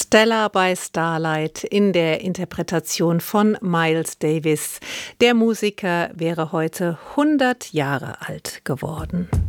Stella by Starlight in der Interpretation von Miles Davis. Der Musiker wäre heute 100 Jahre alt geworden.